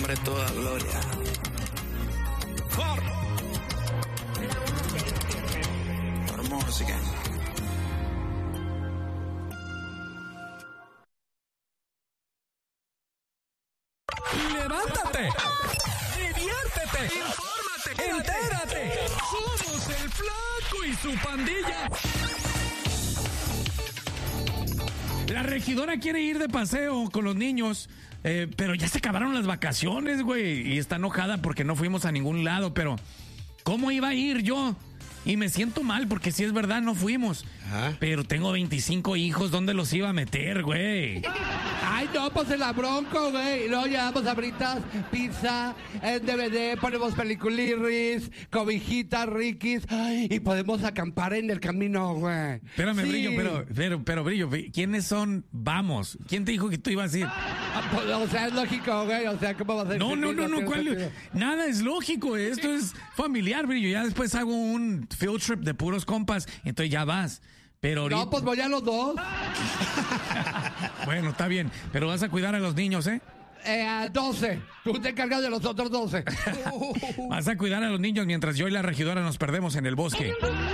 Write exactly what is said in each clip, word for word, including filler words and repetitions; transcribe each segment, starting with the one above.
nombre toda gloria. For. For música. ¡Levántate! ¡Diviértete! ¡Infórmate! ¡Entérate! ¡Somos el Flaco y su pandilla! La regidora quiere ir de paseo con los niños, eh, pero ya se acabaron las vacaciones, güey. Y está enojada porque no fuimos a ningún lado, pero ¿cómo iba a ir yo? Y me siento mal porque si es verdad no fuimos. Ajá. Pero tengo veinticinco hijos, ¿dónde los iba a meter, güey? Ay, no, pues en la Bronco, güey. Luego llevamos abritas, pizza, en D V D, ponemos peliculirris, cobijitas, riquis. Ay, y podemos acampar en el camino, güey. Espérame, sí. Brillo, pero, pero, pero, Brillo, ¿quiénes son vamos? ¿Quién te dijo que tú ibas a ir? Ah, pues, o sea, es lógico, güey. O sea, ¿cómo va a ser? No, no, no, no, ¿cuál? Nada es lógico. Esto es familiar, Brillo. Ya después hago un field trip de puros compas, entonces ya vas. Pero ahorita... No, pues voy a los dos. Bueno, está bien, pero vas a cuidar a los niños, ¿eh? Eh, doce. Tú te encargas de los otros doce. Vas a cuidar a los niños mientras yo y la regidora nos perdemos en el bosque.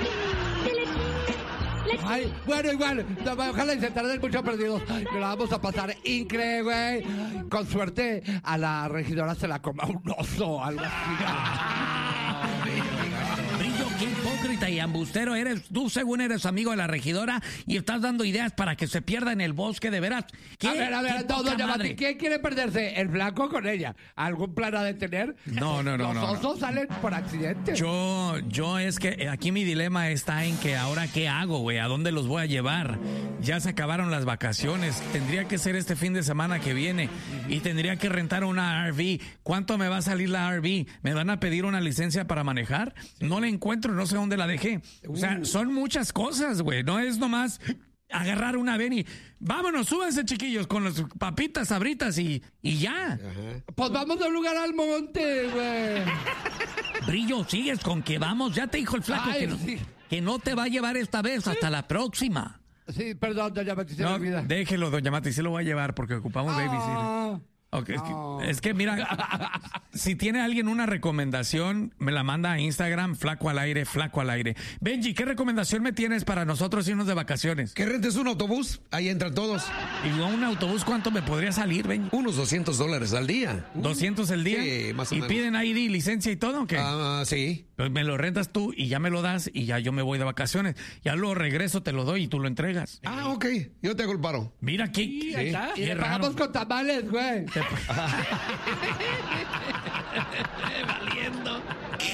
Ay, bueno, igual, ojalá y se tarden mucho perdidos. Pero la vamos a pasar increíble, güey. Con suerte, a la regidora se la coma un oso o algo así. Brillo, qué hipócrita y embustero eres. Tú, según eres amigo de la regidora, y estás dando ideas para que se pierda en el bosque, de veras. ¿Qué? A ver, a ver, todo, doña Mati, ¿quién quiere perderse? ¿El Flaco con ella? ¿Algún plan ha de tener? No, no, no. Los no, osos no. salen por accidente. Yo, yo es que aquí mi dilema está en que ahora qué hago, güey, a dónde los voy a llevar. Ya se acabaron las vacaciones. Tendría que ser este fin de semana que viene y tendría que rentar una R V. ¿Cuánto me va a salir la R V? ¿Me van a pedir una licencia para manejar? No la encuentro, no sé dónde la dejé. O sea, son muchas cosas, güey. No es nomás agarrar una ven y vámonos, súbanse, chiquillos, con las papitas, sabritas y, y ya. Ajá. Pues vamos a un lugar al monte, güey. Brillo, sigues con que vamos. Ya te dijo el Flaco Ay, que, no, sí. que no te va a llevar esta vez, hasta la próxima. Sí, perdón, doña Mati, se me No, olvida. déjelo, doña Mati, sí lo voy a llevar porque ocupamos Ah. babysitter. Okay, no. es, que, es que mira, si tiene alguien una recomendación, me la manda a Instagram, Flaco al aire, Flaco al aire. Benji, ¿qué recomendación me tienes para nosotros irnos de vacaciones? Que rentes un autobús, ahí entran todos. ¿Y un autobús cuánto me podría salir, Benji? Unos doscientos dólares al día. ¿doscientos el día? Sí, más o ¿Y menos. piden I D, licencia y todo o qué? Ah, uh, sí. Pues me lo rentas tú y ya me lo das y ya yo me voy de vacaciones. Ya luego regreso, te lo doy y tú lo entregas. Ah, ok. Yo te hago el paro. Mira qué, Sí, qué, ahí está. qué Y le raro. pagamos con tamales, güey. Valiendo.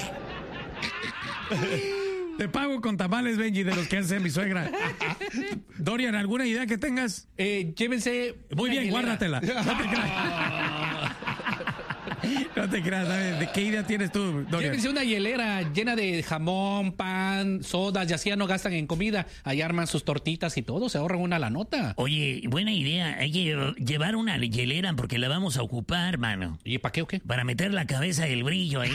Te pago con tamales, Benji, de los que hace mi suegra. Dorian, ¿alguna idea que tengas? Eh, llévense. Muy bien, hielera. guárdatela. No te creas. No te creas, ¿sabes? ¿De qué idea tienes tú, Dorian? Llévense una hielera llena de jamón, pan, sodas, y así ya no gastan en comida. Ahí arman sus tortitas y todo, se ahorran una la nota. Oye, buena idea. Hay que llevar una hielera porque la vamos a ocupar, mano. ¿Y para qué o qué? Para meter la cabeza del Brillo ahí.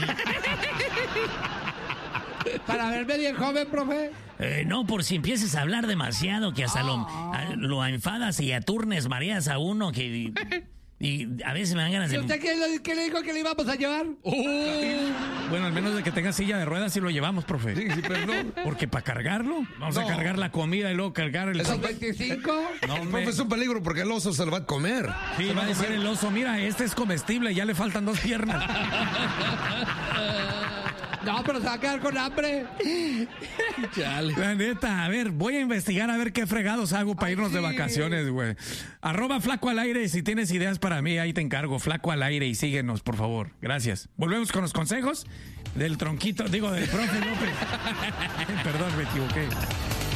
Para verme bien joven, profe. Eh, no, por si empieces a hablar demasiado, que hasta lo, a- lo enfadas y aturnes, mareas a uno, que... Y a veces me dan ganas ¿Y de... usted qué le, qué le dijo que le íbamos a llevar? Bueno, al menos de que tenga silla de ruedas sí lo llevamos, profe. Sí, sí, pero no. Porque para cargarlo, vamos a No. cargar la comida y luego cargar el... ¿Los veinticinco? No, El me- profe es un peligro porque el oso se lo va a comer. Sí, Se va a decir comer. el oso, mira, este es comestible, ya le faltan dos piernas. No, pero se va a quedar con hambre. Chale. La neta, a ver, voy a investigar a ver qué fregados hago para Ay, irnos de sí. vacaciones, güey. Arroba Flaco al aire, si tienes ideas para mí, ahí te encargo. Flaco al aire y síguenos, por favor. Gracias. Volvemos con los consejos del tronquito, digo, del profe López. Perdón, me equivoqué.